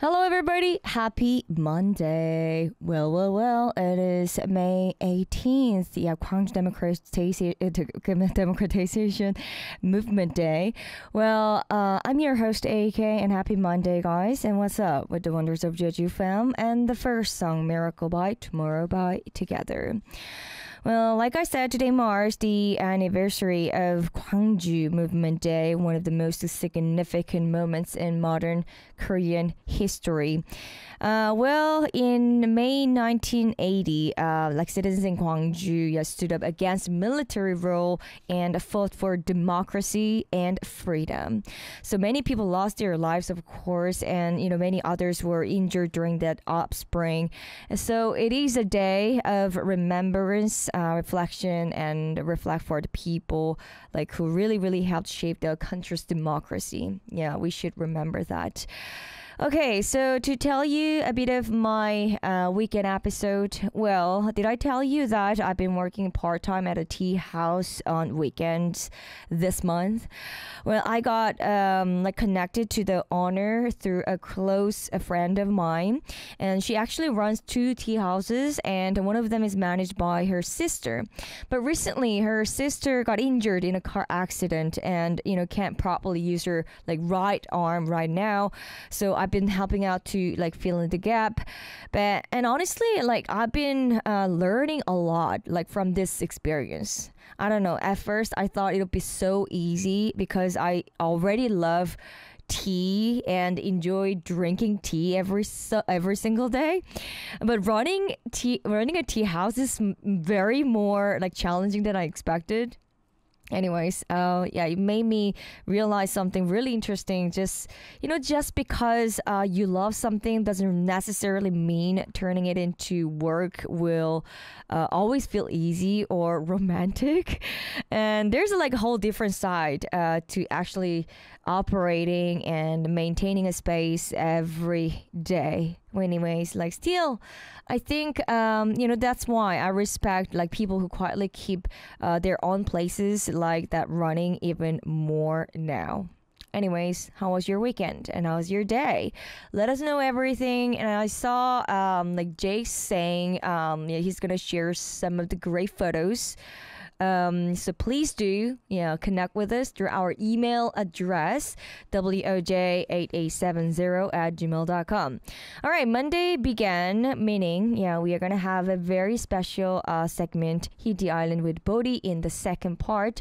Hello, everybody. Happy Monday. Well, it is May 18th, the Gwangju Democratization Movement Day. I'm your host, AK, and happy Monday, guys. And what's up with the wonders of Jeju fam and the first song, Miracle by Tomorrow by Together. Well, like I said, today marks the anniversary of Gwangju Movement Day, one of the most significant moments in modern Korean history. In May 1980, citizens in Gwangju stood up against military rule and fought for democracy and freedom. So many people lost their lives, of course, and many others were injured during that upspring. So it is a day of remembrance, reflection, and reflect for the people who really helped shape the country's democracy. Yeah, we should remember that. Okay, so to tell you a bit of my weekend episode, did I tell you that I've been working part-time at a tea house on weekends this month? Well, I got connected to the owner through a friend of mine, and she actually runs two tea houses, and one of them is managed by her sister. But recently, her sister got injured in a car accident and, can't properly use her right arm right now. So I've been helping out to fill in the gap, and honestly, I've been learning a lot from this experience. I don't know, at first I thought it would be so easy because I already love tea and enjoy drinking tea every single day, but running a tea house is very more challenging than I expected. Anyways, it made me realize something really interesting. Just because you love something doesn't necessarily mean turning it into work will always feel easy or romantic. And there's a whole different side to actually operating and maintaining a space every day. Anyways, still, I think that's why I respect people who quietly keep their own places like that running even more now. Anyways, how was your weekend and how was your day? Let us know everything. And I saw Jake saying he's gonna share some of the great photos. So please do, connect with us through our email address, woj8870@gmail.com. All right, Monday began, meaning, we are going to have a very special segment, Hit the Island with Bodhi in the second part.